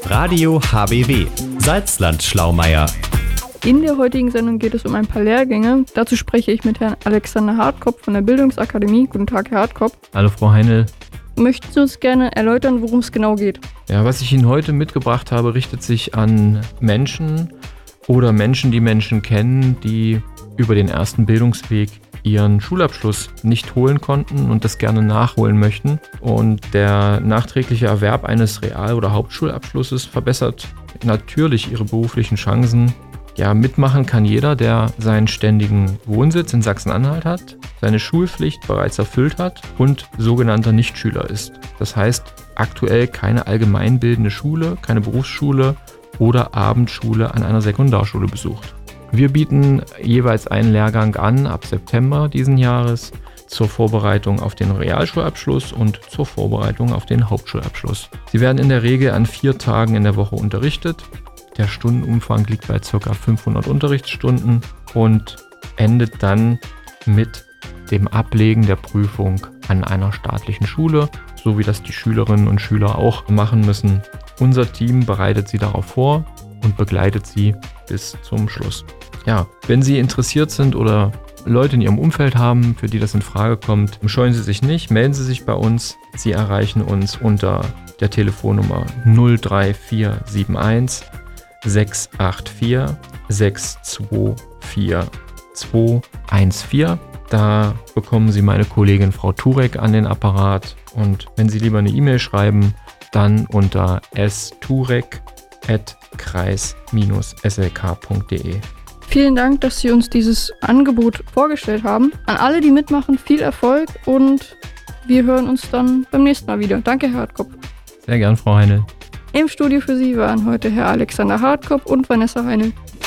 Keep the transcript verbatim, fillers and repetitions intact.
Radio H B W, Salzland-Schlaumeier. In der heutigen Sendung geht es um ein paar Lehrgänge. Dazu spreche ich mit Herrn Alexander Hartkopf von der Bildungsakademie. Guten Tag, Herr Hartkopf. Hallo, Frau Heinl. Möchten Sie uns gerne erläutern, worum es genau geht? Ja, was ich Ihnen heute mitgebracht habe, richtet sich an Menschen oder Menschen, die Menschen kennen, die über den ersten Bildungsweg ihren Schulabschluss nicht holen konnten und das gerne nachholen möchten. Und der nachträgliche Erwerb eines Real- oder Hauptschulabschlusses verbessert natürlich ihre beruflichen Chancen. Ja, mitmachen kann jeder, der seinen ständigen Wohnsitz in Sachsen-Anhalt hat, seine Schulpflicht bereits erfüllt hat und sogenannter Nichtschüler ist. Das heißt, aktuell keine allgemeinbildende Schule, keine Berufsschule oder Abendschule an einer Sekundarschule besucht. Wir bieten jeweils einen Lehrgang an ab September diesen Jahres zur Vorbereitung auf den Realschulabschluss und zur Vorbereitung auf den Hauptschulabschluss. Sie werden in der Regel an vier Tagen in der Woche unterrichtet. Der Stundenumfang liegt bei ca. fünfhundert Unterrichtsstunden und endet dann mit dem Ablegen der Prüfung an einer staatlichen Schule, so wie das die Schülerinnen und Schüler auch machen müssen. Unser Team bereitet sie darauf vor und begleitet sie bis zum Schluss. Ja, wenn Sie interessiert sind oder Leute in Ihrem Umfeld haben, für die das in Frage kommt, scheuen Sie sich nicht, melden Sie sich bei uns. Sie erreichen uns unter der Telefonnummer null drei vier sieben eins sechs acht vier sechs zwei vier zwei eins vier. Da bekommen Sie meine Kollegin Frau Turek an den Apparat und wenn Sie lieber eine E-Mail schreiben, dann unter s turek at kreis s l k punkt d e. Vielen Dank, dass Sie uns dieses Angebot vorgestellt haben. An alle, die mitmachen, viel Erfolg und wir hören uns dann beim nächsten Mal wieder. Danke, Herr Hartkopf. Sehr gern, Frau Heinl. Im Studio für Sie waren heute Herr Alexander Hartkopf und Vanessa Heinl.